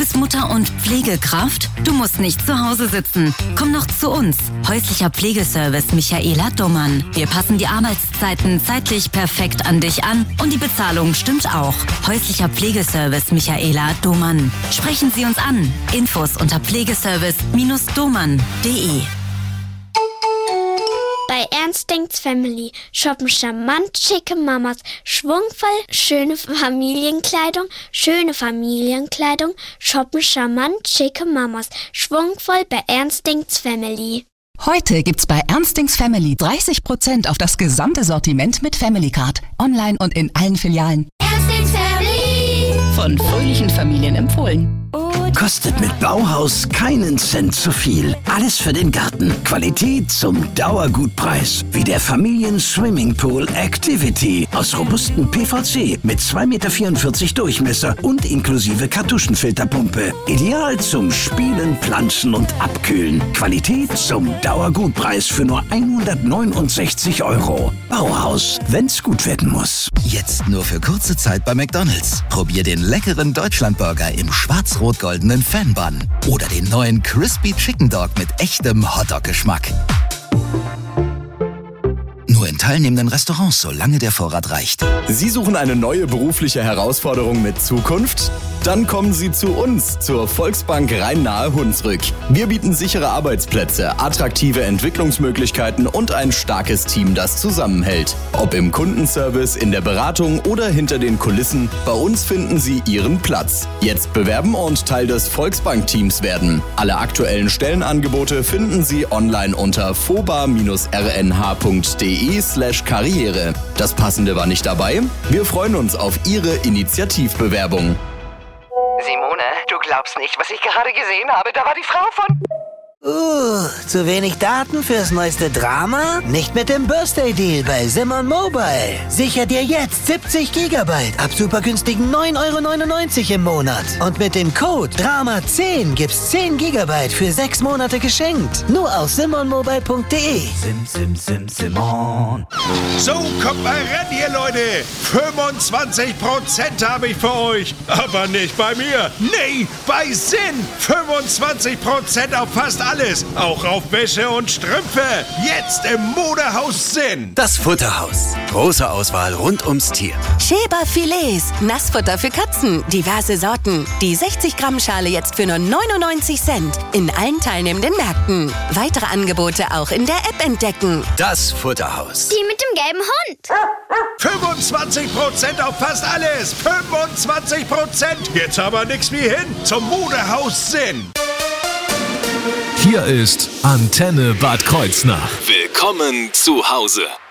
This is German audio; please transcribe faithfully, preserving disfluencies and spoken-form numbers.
bist Mutter und Pflegekraft? Du musst nicht zu Hause sitzen. Komm noch zu uns. Häuslicher Pflegeservice Michaela Dumann. Wir passen die Arbeitszeiten zeitlich perfekt an dich an und die Bezahlung stimmt auch. Häuslicher Pflegeservice Michaela Dumann. Sprechen Sie uns an. Infos unter pflegeservice Bindestrich domann punkt de. Bei Ernst denkt's Family shoppen charmant schicke Mamas, schwungvoll schöne Familienkleidung, schöne Familienkleidung, shoppen charmant schicke Mamas, schwungvoll bei Ernst denkt's Family. Heute gibt's bei Ernst denkt's Family dreißig Prozent auf das gesamte Sortiment mit Family Card. Online und in allen Filialen. Ernst denkt's Family. Von fröhlichen Familien empfohlen. Kostet mit Bauhaus keinen Cent zu viel. Alles für den Garten. Qualität zum Dauergutpreis. Wie der Familien-Swimmingpool Activity aus robustem P V C mit zwei Komma vierundvierzig Meter Durchmesser und inklusive Kartuschenfilterpumpe. Ideal zum Spielen, Planschen und Abkühlen. Qualität zum Dauergutpreis für nur hundertneunundsechzig Euro. Bauhaus, wenn's gut werden muss. Jetzt nur für kurze Zeit bei McDonald's. Probier den leckeren Deutschlandburger im schwarz-rot-goldenen Fan-Bun oder den neuen Crispy Chicken Dog mit echtem Hotdog-Geschmack. Nur in teilnehmenden Restaurants, solange der Vorrat reicht. Sie suchen eine neue berufliche Herausforderung mit Zukunft? Dann kommen Sie zu uns, zur Volksbank Rhein-Nahe-Hunsrück. Wir bieten sichere Arbeitsplätze, attraktive Entwicklungsmöglichkeiten und ein starkes Team, das zusammenhält. Ob im Kundenservice, in der Beratung oder hinter den Kulissen, bei uns finden Sie Ihren Platz. Jetzt bewerben und Teil des Volksbank-Teams werden. Alle aktuellen Stellenangebote finden Sie online unter foba Bindestrich r n h punkt de slash karriere. Das Passende war nicht dabei? Wir freuen uns auf Ihre Initiativbewerbung. Simone, du glaubst nicht, was ich gerade gesehen habe. Da war die Frau von... Uh, zu wenig Daten fürs neueste Drama? Nicht mit dem Birthday Deal bei Simon Mobile. Sicher dir jetzt siebzig Gigabyte ab super günstigen neun Euro neunundneunzig im Monat. Und mit dem Code Drama zehn gibt's zehn Gigabyte für sechs Monate geschenkt. Nur auf simon mobile punkt de. Sim, sim, sim, Simon. So, kommt mal ran, ihr Leute. fünfundzwanzig Prozent habe ich für euch. Aber nicht bei mir. Nee, bei Sinn. fünfundzwanzig Prozent auf fast alles. Auch auf Wäsche und Strümpfe. Jetzt im Modehaus Sinn. Das Futterhaus. Große Auswahl rund ums Tier. Schäber Filets. Nassfutter für Katzen. Diverse Sorten. Die sechzig Gramm Schale jetzt für nur neunundneunzig Cent. In allen teilnehmenden Märkten. Weitere Angebote auch in der App entdecken. Das Futterhaus. Die mit dem gelben Hund. fünfundzwanzig Prozent auf fast alles. fünfundzwanzig Prozent. Jetzt aber nix wie hin zum Modehaus Sinn. Hier ist Antenne Bad Kreuznach. Willkommen zu Hause.